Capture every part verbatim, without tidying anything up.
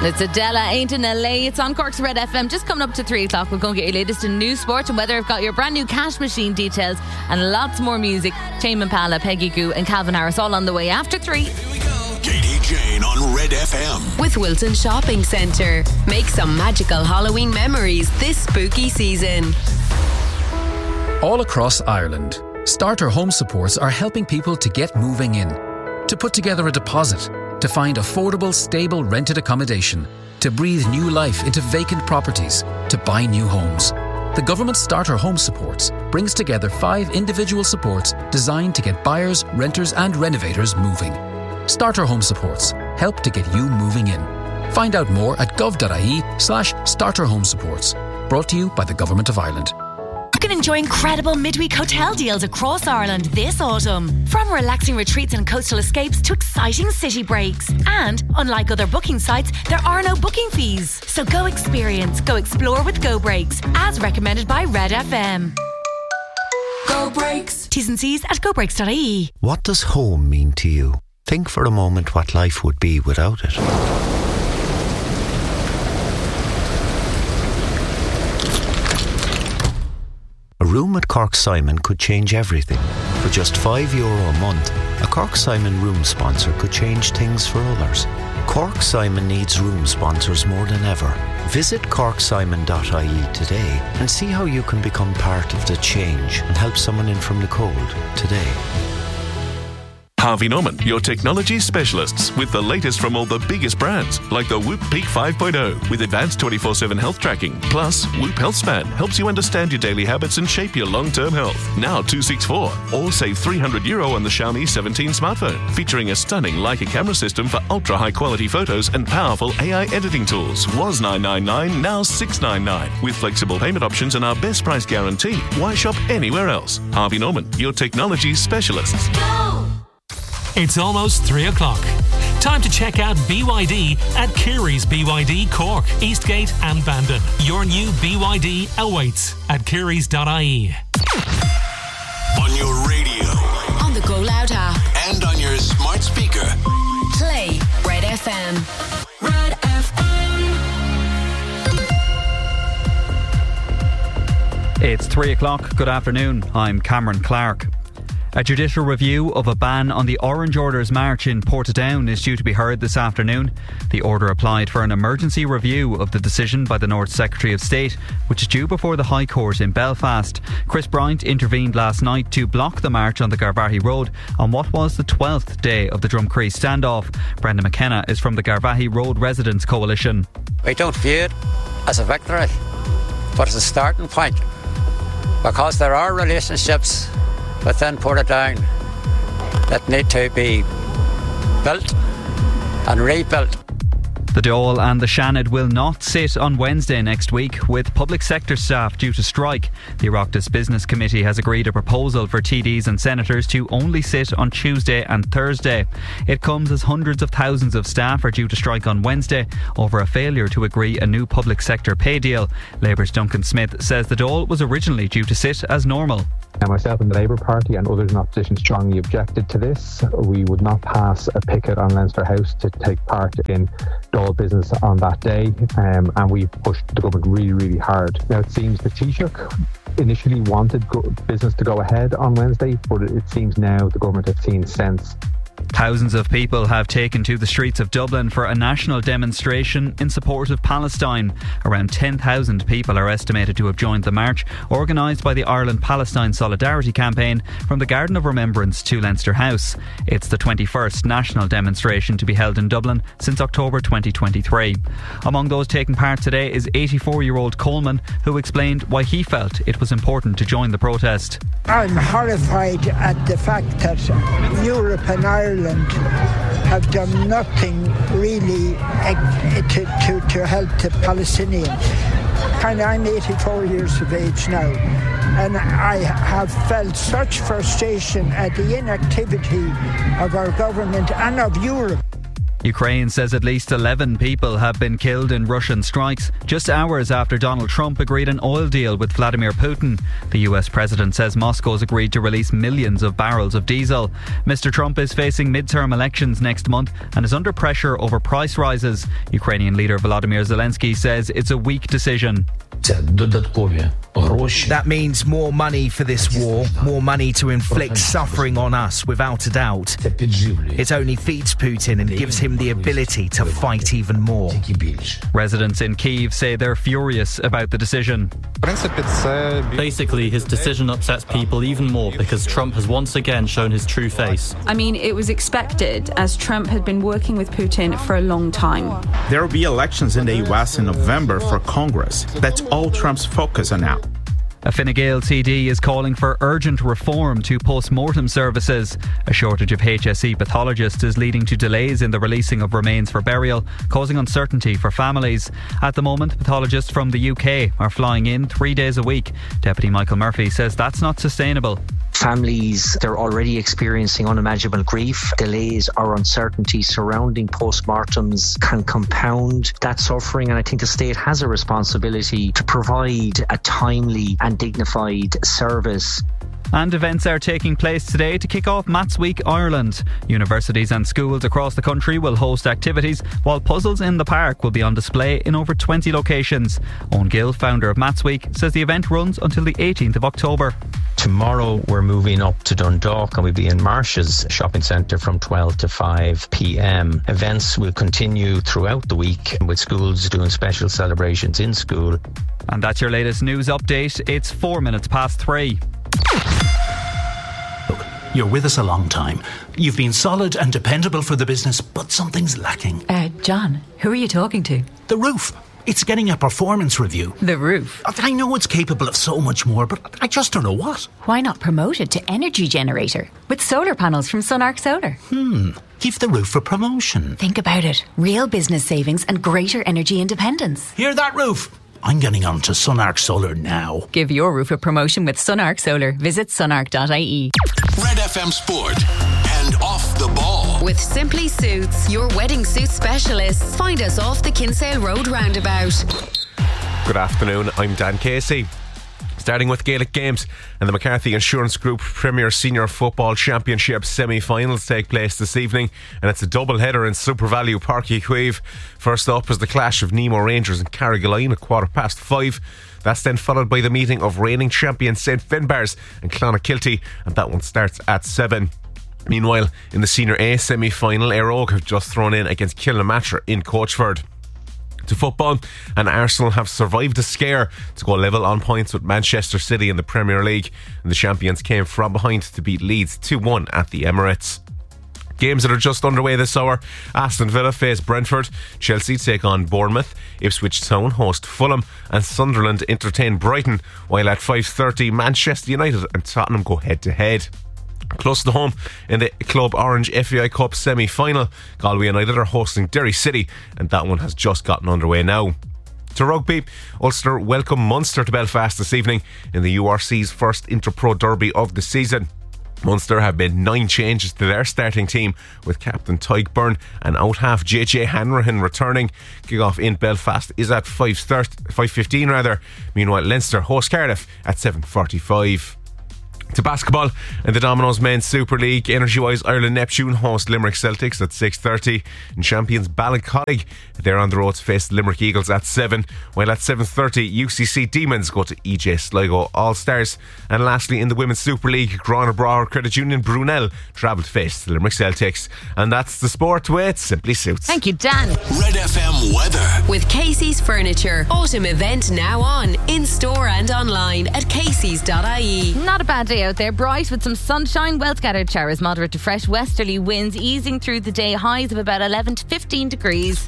It's Adela, Ain't in L A. It's on Cork's Red F M. Just coming up to three o'clock. We're going to get your latest in news, sport and weather. I've got your brand new cash machine details and lots more music. Tame Impala, Peggy Goo and Calvin Harris all on the way after three. Katie Jane on Red F M. With Wilton Shopping Centre. Make some magical Halloween memories this spooky season. All across Ireland, Starter Home Supports are helping people to get moving in, to put together a deposit, to find affordable, stable rented accommodation, to breathe new life into vacant properties, to buy new homes. The government Starter Home Supports brings together five individual supports designed to get buyers, renters and renovators moving. Starter Home Supports help to get you moving in. Find out more at gov.ie slash starter home supports. Brought to you by the Government of Ireland. You can enjoy incredible midweek hotel deals across Ireland this autumn. From relaxing retreats and coastal escapes to exciting city breaks. And, unlike other booking sites, there are no booking fees. So go experience, go explore with Go Breaks, as recommended by Red F M. Go Breaks. T's and C's at go breaks dot I E. What does home mean to you? Think for a moment what life would be without it. A room at Cork Simon could change everything. For just five euro a month, a Cork Simon room sponsor could change things for others. Cork Simon needs room sponsors more than ever. Visit cork simon dot I E today and see how you can become part of the change and help someone in from the cold today. Harvey Norman, your technology specialists with the latest from all the biggest brands, like the Whoop Peak five point oh with advanced twenty-four seven health tracking. Plus, Whoop HealthSpan helps you understand your daily habits and shape your long-term health. Now two sixty-four, or save three hundred euro on the Xiaomi seventeen smartphone, featuring a stunning Leica camera system for ultra-high quality photos and powerful A I editing tools. Was nine ninety-nine, now six ninety-nine. With flexible payment options and our best price guarantee. Why shop anywhere else? Harvey Norman, your technology specialists. Go! It's almost three o'clock. Time to check out B Y D at Kiri's B Y D Cork, Eastgate and Bandon. Your new B Y D awaits at kiris dot I E. On your radio. On the Go Loud app. And on your smart speaker. Play Red F M. Red F M. It's three o'clock. Good afternoon. I'm Cameron Clark. A judicial review of a ban on the Orange Orders March in Portadown is due to be heard this afternoon. The order applied for an emergency review of the decision by the North Secretary of State, which is due before the High Court in Belfast. Chris Bryant intervened last night to block the march on the Garvaghey Road on what was the twelfth day of the Drumcree standoff. Brendan McKenna is from the Garvaghey Road Residents Coalition. I don't view it as a victory, but as a starting point, because there are relationships within Portadown that need to be built and rebuilt. The Dáil and the Seanad will not sit on Wednesday next week, with public sector staff due to strike. The Oireachtas Business Committee has agreed a proposal for T Ds and senators to only sit on Tuesday and Thursday. It comes as hundreds of thousands of staff are due to strike on Wednesday over a failure to agree a new public sector pay deal. Labour's Duncan Smith says the Dáil was originally due to sit as normal. And myself and the Labour Party and others in opposition strongly objected to this. We would not pass a picket on Leinster House to take part in Dáil business on that day, um, and we pushed the government really, really hard. Now it seems the Taoiseach initially wanted go- business to go ahead on Wednesday, but it seems now the government have seen sense. Thousands of people have taken to the streets of Dublin for a national demonstration in support of Palestine. Around ten thousand people are estimated to have joined the march, organised by the Ireland-Palestine Solidarity Campaign from the Garden of Remembrance to Leinster House. It's the twenty-first national demonstration to be held in Dublin since October twenty twenty-three. Among those taking part today is eighty-four-year-old Coleman, who explained why he felt it was important to join the protest. I'm horrified at the fact that Europe and Ireland have done nothing really to, to, to help the Palestinians. And I'm eighty-four years of age now, and I have felt such frustration at the inactivity of our government and of Europe. Ukraine says at least eleven people have been killed in Russian strikes, just hours after Donald Trump agreed an oil deal with Vladimir Putin. The U S president says Moscow's agreed to release millions of barrels of diesel. Mister Trump is facing midterm elections next month and is under pressure over price rises. Ukrainian leader Volodymyr Zelensky says it's a weak decision. That means more money for this war, more money to inflict suffering on us, without a doubt. It only feeds Putin and gives him the ability to fight even more. Residents in Kyiv say they're furious about the decision. Basically, his decision upsets people even more because Trump has once again shown his true face. I mean, it was expected, as Trump had been working with Putin for a long time. There will be elections in the U S in November for Congress. That's all Trump's focus on now. A Fine Gael T D is calling for urgent reform to post-mortem services. A shortage of H S E pathologists is leading to delays in the releasing of remains for burial, causing uncertainty for families. At the moment, pathologists from the U K are flying in three days a week. Deputy Michael Murphy says that's not sustainable. Families, they're already experiencing unimaginable grief. Delays or uncertainty surrounding postmortems can compound that suffering, and I think the state has a responsibility to provide a timely and dignified service. And events are taking place today to kick off Maths Week Ireland. Universities and schools across the country will host activities, while puzzles in the park will be on display in over twenty locations. Owen Gill, founder of Maths Week, says the event runs until the eighteenth of October. Tomorrow we're moving up to Dundalk and we'll be in Marsh's shopping centre from twelve to five p.m. Events will continue throughout the week with schools doing special celebrations in school. And that's your latest news update. It's four minutes past three. Look, you're with us a long time. You've been solid and dependable for the business, but something's lacking. Uh, John, who are you talking to? The roof. It's getting a performance review. The roof? I know it's capable of so much more, but I just don't know what. Why not promote it to energy generator with solar panels from Sunark Solar? Hmm. Give the roof a promotion. Think about it. Real business savings and greater energy independence. Hear that, roof? I'm getting on to Sunark Solar now. Give your roof a promotion with Sunark Solar. Visit sunark dot I E. Red F M Sport and Off the Ball. With Simply Suits, your wedding suit specialists. Find us off the Kinsale Road roundabout. Good afternoon, I'm Dan Casey. Starting with Gaelic games, and the McCarthy Insurance Group Premier Senior Football Championship semi-finals take place this evening, and it's a double header in Super Value Park Equive. First up is the clash of Nemo Rangers and Carrigaline at quarter past five. That's then followed by the meeting of reigning champions Saint Finbars and Clonakilty, and that one starts at seven. Meanwhile, in the Senior A semi-final, Éire Óg have just thrown in against Kilnamatra in Coachford. To football, and Arsenal have survived a scare to go level on points with Manchester City in the Premier League, and the champions came from behind to beat Leeds two one at the Emirates. Games that are just underway this hour: Aston Villa face Brentford, Chelsea take on Bournemouth, Ipswich Town host Fulham, and Sunderland entertain Brighton, while at five thirty Manchester United and Tottenham go head to head. Close to home, in the Club Orange F A I Cup semi-final, Galway United are hosting Derry City, and that one has just gotten underway now. To rugby, Ulster welcome Munster to Belfast this evening in the U R C's first Interpro derby of the season. Munster have made nine changes to their starting team, with captain Tyke Byrne and out-half J J Hanrahan returning. Kick-off in Belfast is at five fifteen rather. Meanwhile, Leinster host Cardiff at seven forty-five. To basketball, in the Domino's Men's Super League, Energy-Wise Ireland Neptune host Limerick Celtics at six thirty. And champions Ballincollig, they're on the road to face the Limerick Eagles at seven. While at seven thirty, U C C Demons go to E J Sligo All-Stars. And lastly, in the Women's Super League, Grana Bráthar Credit Union Brunel travel to face the Limerick Celtics. And that's the sport with Simply Suits. Thank you, Dan. Red F M weather. With Casey's Furniture. Autumn event now on. In-store and online at caseys dot I E. Not a bad day out there, bright with some sunshine, well scattered showers, moderate to fresh westerly winds easing through the day, highs of about eleven to fifteen degrees.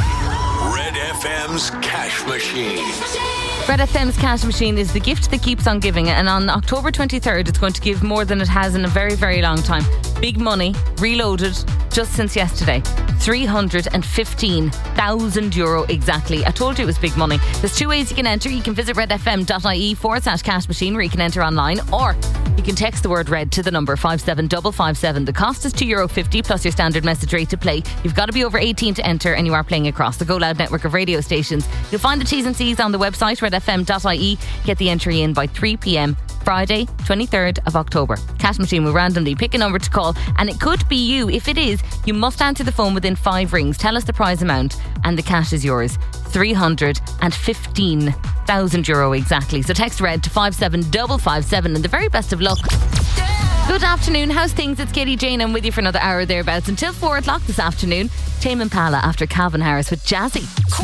Red F M's Cash Machine. Red F M's Cash Machine is the gift that keeps on giving, and on October twenty-third it's going to give more than it has in a very, very long time. big money, reloaded just since yesterday. three hundred fifteen thousand euro exactly. I told you it was big money. There's two ways you can enter. You can visit redfm.ie forward slash cash machine where you can enter online, or you can text the word red to the number five seven five five seven. The cost is two euro fifty plus your standard message rate to play. You've got to be over eighteen to enter, and you are playing across the Go Loud network of radio stations. You'll find the T's and C's on the website redfm.ie. Get the entry in by three p.m. Friday, twenty-third of October. Cash Machine will randomly pick a number to call, and it could be you. If it is, you must answer the phone within five rings. Tell us the prize amount, and the cash is yours. three hundred fifteen thousand euro exactly. So text red to five seven five five seven, and the very best of luck. Good afternoon, how's things? It's Katie Jane. I'm with you for another hour thereabouts until four o'clock this afternoon. Tame Impala after Calvin Harris with Jazzy.